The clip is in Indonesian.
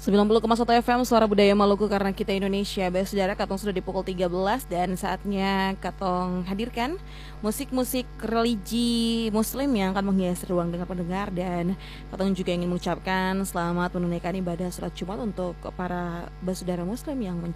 90,1 FM Suara Budaya Maluku karena kita Indonesia. Baik saudara, katong sudah di pukul 13 dan saatnya katong hadirkan musik-musik religi muslim yang akan menghias ruang dengar pendengar. Dan katong juga ingin mengucapkan selamat menunaikan ibadah sholat Jumat untuk para saudara muslim yang